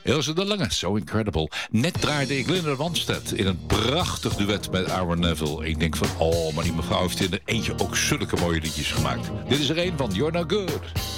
Ilse de Lange, So Incredible. Net draaide ik Linda Ronstadt in een prachtig duet met Aaron Neville. Ik denk van, maar die mevrouw heeft in er eentje ook zulke mooie liedjes gemaakt. Dit is er een van You're No Good.